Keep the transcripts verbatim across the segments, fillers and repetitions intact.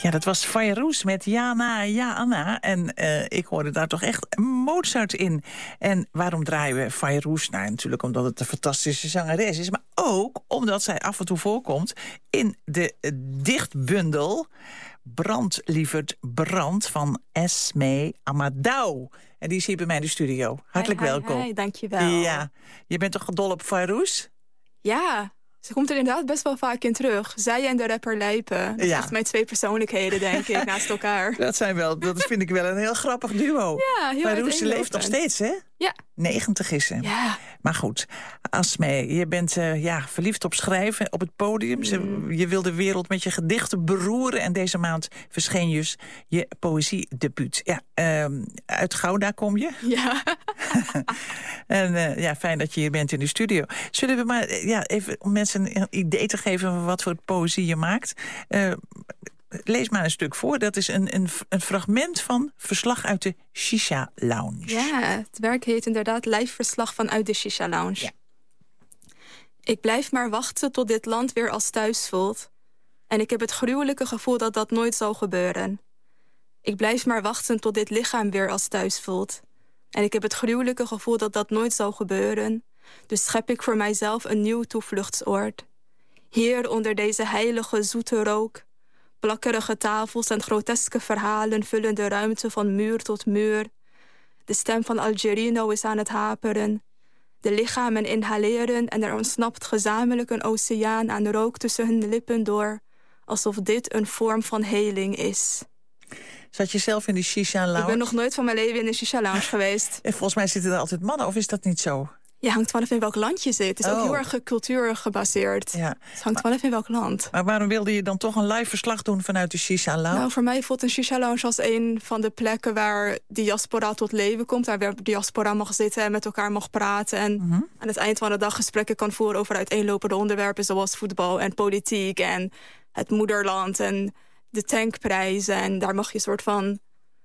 Ja, dat was Fayrouz met Jana, ja Anna. En uh, ik hoorde daar toch echt Mozart in. En waarom draaien we Fayrouz? Nou, natuurlijk omdat het een fantastische zangeres is. Maar ook omdat zij af en toe voorkomt in de uh, dichtbundel Brand, lieverd, brand van Esme Amadou. En die is hier bij mij in de studio. Hartelijk hi, hi, welkom. Hi, dankjewel. Ja, je bent toch dol op Fayrouz? Ja, ze komt er inderdaad best wel vaak in terug. Zij en de rapper Lijpen. Dat ja. is echt mijn twee persoonlijkheden, denk ik, naast elkaar. Dat zijn wel, dat vind ik wel een heel grappig duo. Ja, heel Fayrouz leeft nog steeds, hè? Ja. negentig is ze. Ja. Maar goed, Asme, je bent uh, ja, verliefd op schrijven, op het podium. Mm. Je wil de wereld met je gedichten beroeren. En deze maand verscheen dus je poëziedebuut. Ja, uh, uit Gouda kom je. Ja. En uh, ja, fijn dat je hier bent in de studio. Zullen we maar ja, even om mensen een idee te geven van wat voor poëzie je maakt. Uh, Lees maar een stuk voor. Dat is een, een, een fragment van Verslag uit de Shisha Lounge. Ja, het werk heet inderdaad Live Verslag vanuit de Shisha Lounge. Ja. Ik blijf maar wachten tot dit land weer als thuis voelt. En ik heb het gruwelijke gevoel dat dat nooit zal gebeuren. Ik blijf maar wachten tot dit lichaam weer als thuis voelt. En ik heb het gruwelijke gevoel dat dat nooit zal gebeuren. Dus schep ik voor mijzelf een nieuw toevluchtsoord. Hier onder deze heilige zoete rook. Plakkerige tafels en groteske verhalen vullen de ruimte van muur tot muur. De stem van Algerino is aan het haperen. De lichamen inhaleren en er ontsnapt gezamenlijk een oceaan aan rook tussen hun lippen door. Alsof dit een vorm van heling is. Zat je zelf in de Shisha Lounge? Ik ben nog nooit van mijn leven in de Shisha Lounge geweest. En volgens mij zitten er altijd mannen, of is dat niet zo? Je hangt vanaf in welk land je zit. Het is oh. ook heel erg cultuur gebaseerd. Ja. Het hangt vanaf in welk land. Maar waarom wilde je dan toch een live verslag doen vanuit de Shisha Lounge? Nou, voor mij voelt een Shisha Lounge als een van de plekken waar diaspora tot leven komt. Waar de diaspora mag zitten en met elkaar mag praten. En mm-hmm. aan het eind van de dag gesprekken kan voeren over uiteenlopende onderwerpen. Zoals voetbal en politiek en het moederland en de tankprijzen. En daar mag je een soort van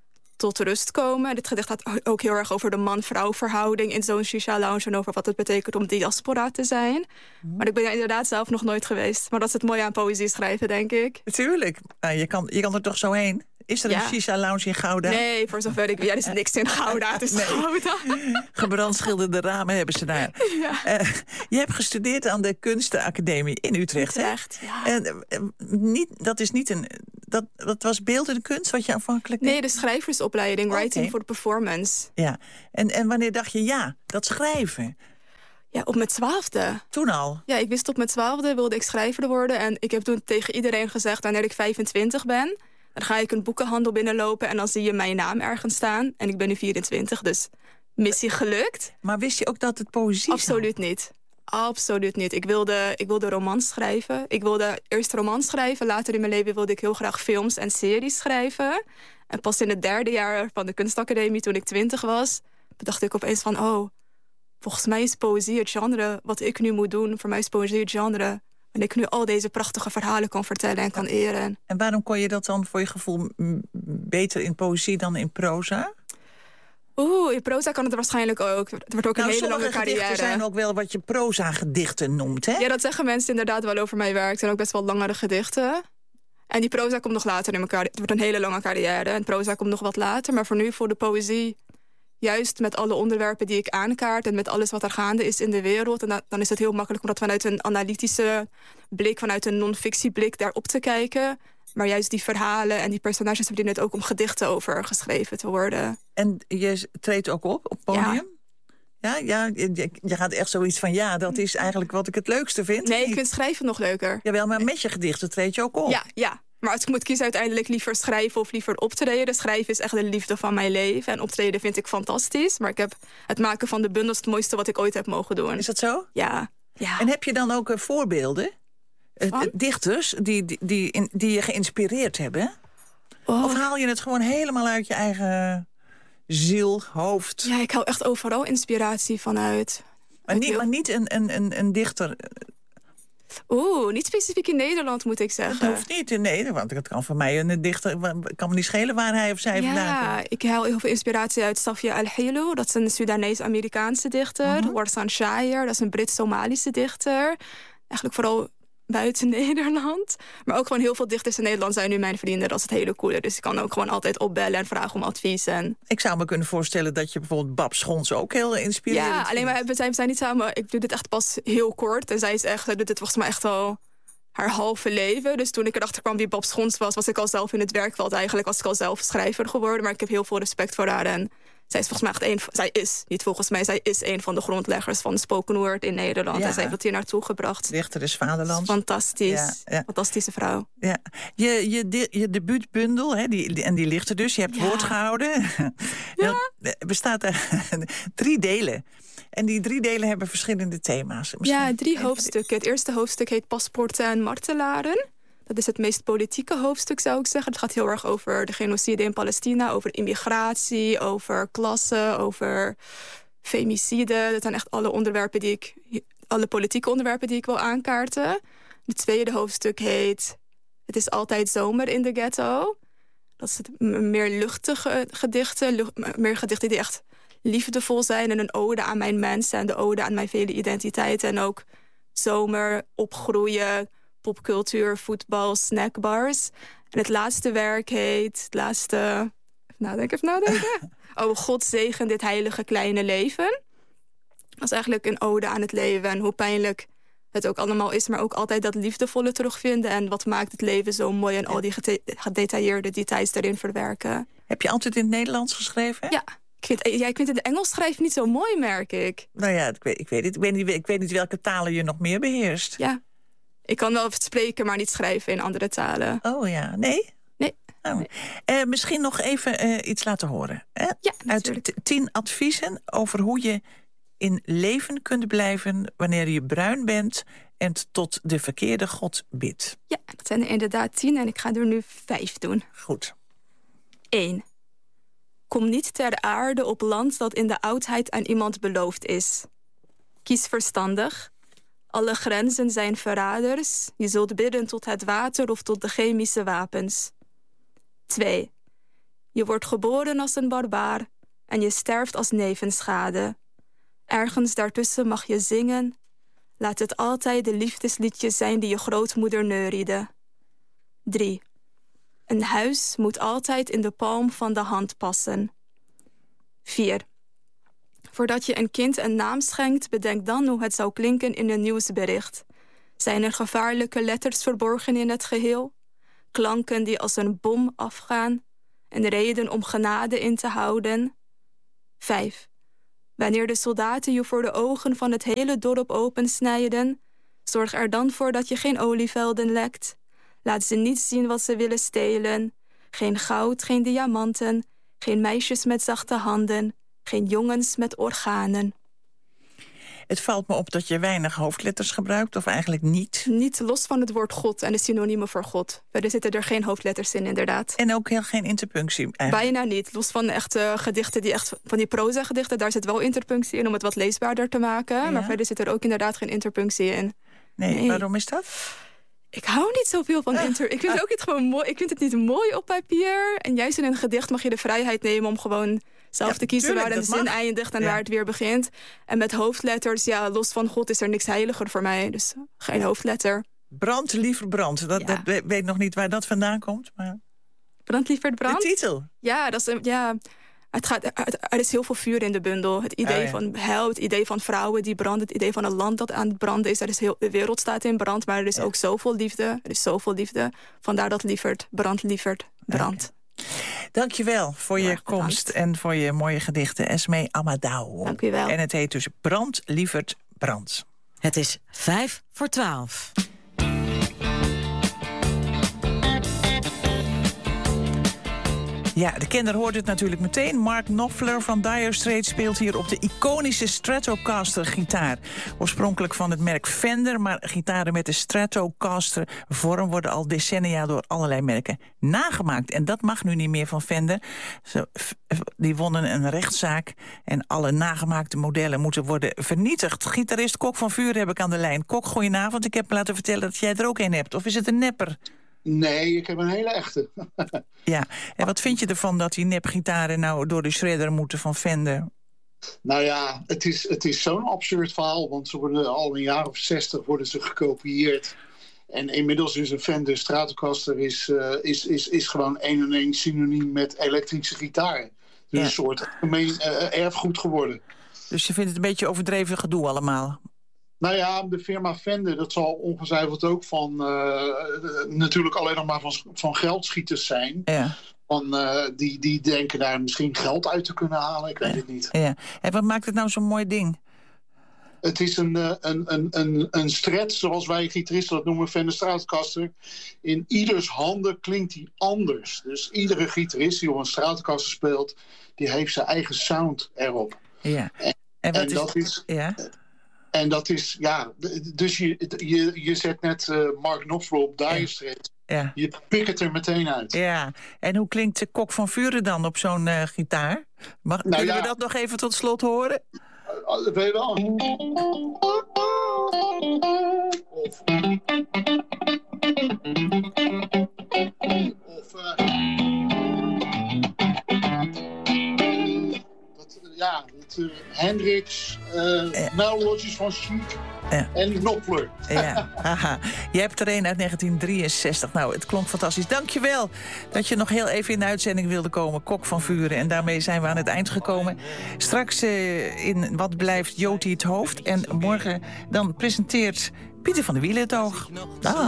tot rust komen. Dit gedicht gaat ook heel erg over de man-vrouw verhouding in zo'n Shisha Lounge en over wat het betekent om diaspora te zijn. Mm. Maar ik ben er inderdaad zelf nog nooit geweest. Maar dat is het mooie aan poëzie schrijven, denk ik. Natuurlijk. Uh, je, kan, je kan er toch zo heen? Is er ja. een Shisha Lounge in Gouda? Nee, voor zover ik weet. Ja, er is niks in Gouda. Het is nee. Gouda. Gebrandschilderde ramen hebben ze daar. Ja. Uh, je hebt gestudeerd aan de Kunstenacademie in Utrecht. Utrecht, hè? Ja. En uh, niet, dat is niet een. Dat, dat was beeldende kunst wat je aanvankelijk deed? Nee, de schrijversopleiding, okay. Writing for the Performance. Ja. En, en wanneer dacht je ja, dat schrijven? Ja, op mijn twaalfde. Toen al? Ja, ik wist op mijn twaalfde wilde ik schrijver worden. En ik heb toen tegen iedereen gezegd, wanneer ik vijfentwintig ben, dan ga ik een boekenhandel binnenlopen en dan zie je mijn naam ergens staan. En ik ben nu vierentwintig, dus missie gelukt. Maar wist je ook dat het poëzie was? Absoluut niet. Absoluut niet. Ik wilde, ik wilde romans schrijven. Ik wilde eerst romans schrijven. Later in mijn leven wilde ik heel graag films en series schrijven. En pas in het derde jaar van de kunstacademie, toen ik twintig was, bedacht ik opeens van, oh, volgens mij is poëzie het genre wat ik nu moet doen. Voor mij is poëzie het genre en ik nu al deze prachtige verhalen kan vertellen en kan eren. En waarom kon je dat dan voor je gevoel beter in poëzie dan in proza? Oeh, in proza kan het waarschijnlijk ook. Het wordt ook nou, een hele lange carrière. Er zijn ook wel wat je proza-gedichten noemt, hè? Ja, dat zeggen mensen inderdaad wel over mijn werk. Het zijn ook best wel langere gedichten. En die proza komt nog later in mijn carrière. Het wordt een hele lange carrière. En proza komt nog wat later. Maar voor nu, voor de poëzie, juist met alle onderwerpen die ik aankaart en met alles wat er gaande is in de wereld. En dat, dan is het heel makkelijk om dat vanuit een analytische blik, vanuit een non-fictieblik daarop te kijken. Maar juist die verhalen en die personages verdienen het ook om gedichten over geschreven te worden. En je treedt ook op, op podium? Ja, ja, ja je, je gaat echt zoiets van, ja, dat is eigenlijk wat ik het leukste vind. Nee, ik vind schrijven nog leuker. Jawel, maar met je gedichten treed je ook op. Ja, ja. Maar als ik moet kiezen, uiteindelijk liever schrijven of liever optreden. Schrijven is echt de liefde van mijn leven. En optreden vind ik fantastisch. Maar ik heb het maken van de bundels het mooiste wat ik ooit heb mogen doen. Is dat zo? Ja. ja. En heb je dan ook uh, voorbeelden? Uh, dichters die, die, die, in, die je geïnspireerd hebben? Oh. Of haal je het gewoon helemaal uit je eigen ziel, hoofd? Ja, ik haal echt overal inspiratie vanuit. Maar niet, maar niet een, een, een, een dichter. Oeh, niet specifiek in Nederland, moet ik zeggen. Dat hoeft niet in Nederland, want het kan voor mij een dichter, kan me niet schelen waar hij of zij ja, vandaan komt. Ja, ik haal heel veel inspiratie uit Safia Al-Hilo. Dat is een Sudanees-Amerikaanse dichter. Mm-hmm. Warsan Shire, dat is een Brits-Somalische dichter. Eigenlijk vooral buiten Nederland. Maar ook gewoon heel veel dichters in Nederland zijn nu mijn vrienden. Dat is het hele coole. Dus ik kan ook gewoon altijd opbellen en vragen om advies. En... Ik zou me kunnen voorstellen dat je bijvoorbeeld Bab Schons ook heel inspirerend Ja, alleen maar we zijn, we zijn niet samen. Ik doe dit echt pas heel kort. En zij is echt, zij doet dit volgens mij echt al haar halve leven. Dus toen ik erachter kwam wie Bab Schons was, was ik al zelf in het werkveld eigenlijk. Was ik al zelf schrijver geworden. Maar ik heb heel veel respect voor haar. En zij is volgens mij echt een. Zij is, niet volgens mij, zij is een van de grondleggers van de spoken word in Nederland. Ja. En zij heeft het hier naartoe gebracht. Dichter is vaderlands. Fantastisch. Ja, ja. Fantastische vrouw. Ja. Je, je, de, je debuutbundel, hè, die, die, en die ligt er dus. Je hebt ja. woord gehouden. Ja. Er bestaat er drie delen. En die drie delen hebben verschillende thema's. Misschien ja, drie hoofdstukken. Het eerste hoofdstuk heet Paspoorten en martelaren. Dat is het meest politieke hoofdstuk, zou ik zeggen. Het gaat heel erg over de genocide in Palestina, over immigratie, over klasse, over femicide. Dat zijn echt alle onderwerpen die ik, alle politieke onderwerpen die ik wil aankaarten. Het tweede hoofdstuk heet Het is altijd zomer in de ghetto. Dat is het meer luchtige gedichten, lucht, meer gedichten die echt liefdevol zijn en een ode aan mijn mensen en de ode aan mijn vele identiteiten. En ook zomer, opgroeien, popcultuur, voetbal, snackbars. En het laatste werk heet... Het laatste... Even nadenken, even nadenken. Oh, God zegen dit heilige kleine leven. Dat is eigenlijk een ode aan het leven en hoe pijnlijk het ook allemaal is, maar ook altijd dat liefdevolle terugvinden. En wat maakt het leven zo mooi en al die gedetailleerde details erin verwerken. Heb je altijd in het Nederlands geschreven? Ja. Ik vind, ja, ik vind het Engels schrijven niet zo mooi, merk ik. Nou ja, ik weet, ik weet, het. Ik weet, niet, ik weet niet welke talen je nog meer beheerst. Ja. Ik kan wel spreken, maar niet schrijven in andere talen. Oh ja, nee? Nee. Oh. nee. Uh, misschien nog even uh, iets laten horen. Hè? Ja, uit tien adviezen over hoe je in leven kunt blijven wanneer je bruin bent en tot de verkeerde God bidt. Ja, dat zijn er inderdaad tien en ik ga er nu vijf doen. Goed. Eén. Kom niet ter aarde op land dat in de oudheid aan iemand beloofd is. Kies verstandig. Alle grenzen zijn verraders. Je zult bidden tot het water of tot de chemische wapens. Twee. Je wordt geboren als een barbaar en je sterft als nevenschade. Ergens daartussen mag je zingen. Laat het altijd de liefdesliedjes zijn die je grootmoeder neuriede. Drie. Een huis moet altijd in de palm van de hand passen. Vier. Voordat je een kind een naam schenkt, bedenk dan hoe het zou klinken in een nieuwsbericht. Zijn er gevaarlijke letters verborgen in het geheel? Klanken die als een bom afgaan? Een reden om genade in te houden? Vijf. Wanneer de soldaten je voor de ogen van het hele dorp opensnijden, zorg er dan voor dat je geen olievelden lekt. Laat ze niet zien wat ze willen stelen. Geen goud, geen diamanten, geen meisjes met zachte handen, geen jongens met organen. Het valt me op dat je weinig hoofdletters gebruikt, of eigenlijk niet. Niet los van het woord God en de synoniemen voor God. Verder zitten er geen hoofdletters in, inderdaad. En ook heel geen interpunctie eigenlijk. Bijna niet. Los van echte gedichten, die echt, van die proza-gedichten, daar zit wel interpunctie in om het wat leesbaarder te maken. Ja. Maar verder zit er ook inderdaad geen interpunctie in. Nee, nee. Waarom is dat? Ik hou niet zoveel van inter... Ik vind het ook niet gewoon mooi. Ik vind het niet mooi op papier. En juist in een gedicht mag je de vrijheid nemen om gewoon zelf ja, te kiezen tuurlijk, waar een zin mag. eindigt en ja. waar het weer begint. En met hoofdletters, ja, los van God is er niks heiliger voor mij. Dus geen hoofdletter. Brand liever brand. Dat, ja. dat weet nog niet waar dat vandaan komt. Maar... Brand liever brand? De titel. Ja, dat is een, ja. Het gaat, er is heel veel vuur in de bundel. Het idee oh, ja. van hel, het idee van vrouwen die branden, het idee van een land dat aan het branden is. Er is heel, de wereld staat in brand, maar er is ja. ook zoveel liefde. Er is zoveel liefde. Vandaar dat lieverd, brand lieverd, brand. Ja. Dank je wel voor je ja, komst en voor je mooie gedichten. Esmee Amadou. Dank je wel. En het heet dus Brand lieverd, brand. Het is vijf voor twaalf. Ja, de kenner hoort het natuurlijk meteen. Mark Knopfler van Dire Straits speelt hier op de iconische Stratocaster-gitaar. Oorspronkelijk van het merk Fender, maar gitaren met de Stratocaster-vorm worden al decennia door allerlei merken nagemaakt. En dat mag nu niet meer van Fender. Ze, die wonnen een rechtszaak en alle nagemaakte modellen moeten worden vernietigd. Gitarist Kok van Vuur heb ik aan de lijn. Kok, goedenavond. Ik heb me laten vertellen dat jij er ook een hebt. Of is het een nepper? Nee, ik heb een hele echte. Ja, en wat vind je ervan dat die nepgitaren nou door de shredder moeten van Fender? Nou ja, het is, het is zo'n absurd verhaal, want ze worden al een jaar of zestig worden ze gekopieerd. En inmiddels is een Fender Stratocaster is, uh, is, is, is gewoon één en één synoniem met elektrische gitaar. Dus Ja. een soort gemeen uh, erfgoed geworden. Dus je vindt het een beetje overdreven gedoe allemaal? Nou ja, de firma Fender, dat zal ongetwijfeld ook van... Uh, natuurlijk alleen nog maar van, van geldschieters zijn. Ja. Van, uh, die, die denken daar misschien geld uit te kunnen halen. Ik weet ja. het niet. Ja. En wat maakt het nou zo'n mooi ding? Het is een, een, een, een, een stret, zoals wij gitaristen dat noemen, Fender Stratocaster. In ieders handen klinkt die anders. Dus iedere gitarist die op een Stratocaster speelt, die heeft zijn eigen sound erop. Ja. En, en, wat en is, dat is... Ja? En dat is, ja... Dus je, je, je zet net uh, Mark Knopfler op Dire Straits. Ja. Je pikt het er meteen uit. Ja. En hoe klinkt de Kok van Vuren dan op zo'n uh, gitaar? Mag, nou, kunnen ja. we dat nog even tot slot horen? Uh, weet je wel. Of... Of... Uh... Dat, ja, het, uh, Hendrix, uh, ja. Melodies van Chic ja. en Knopfler. Ja, haha. Je hebt er een uit negentien drieënzestig. Nou, het klonk fantastisch. Dankjewel dat je nog heel even in de uitzending wilde komen. Kok van Vuren. En daarmee zijn we aan het eind gekomen. Straks uh, in Wat blijft Joti het hoofd. En morgen dan presenteert Pieter van der Wielen het oog. Dag.